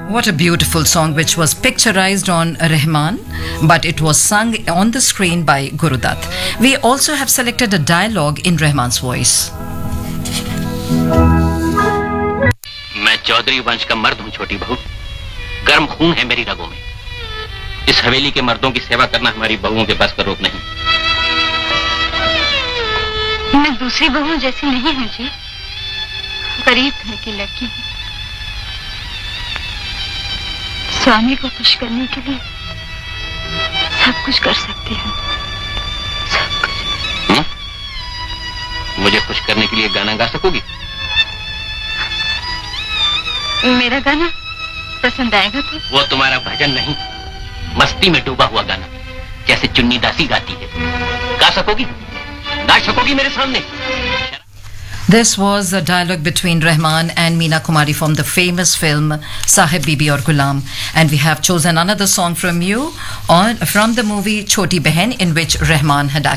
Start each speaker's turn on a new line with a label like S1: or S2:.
S1: What a beautiful song which was picturized on Rahman, but it was sung on the screen by Guru Dutt. We also have selected a dialogue in Rahman's voice.
S2: मैं चौधरी वंश का मर्द हूँ छोटी बहू, गर्म खून है मेरी रगों में। इस हवेली के मर्दों की सेवा करना हमारी बहुओं के बस का रोक नहीं।
S3: मैं दूसरी बहुओं जैसी नहीं हूँ जी, गरीब घर की लड़की हूँ। स्वामी को खुश करने के लिए सब कुछ कर सकती हूँ, सब कुछ।
S2: मुझे खुश करने के लिए गाना गा सकोगी?
S3: मेरा गाना पसंद आएगा तो?
S2: वो तुम्हारा भजन नहीं, मस्ती में डूबा हुआ गाना, जैसे चुन्नी दासी गाती है। गा सकोगी? गा सकोगी मेरे सामने?
S1: This was a dialogue between Rahman and Meena Kumari from the famous film Sahib Bibi Aur Ghulam, and we have chosen another song from you from the movie Choti Behan, in which Rahman had acted.